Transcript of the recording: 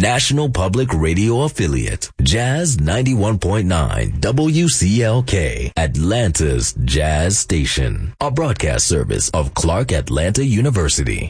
National Public Radio affiliate, Jazz 91.9 WCLK, Atlanta's Jazz Station, a broadcast service of Clark Atlanta University.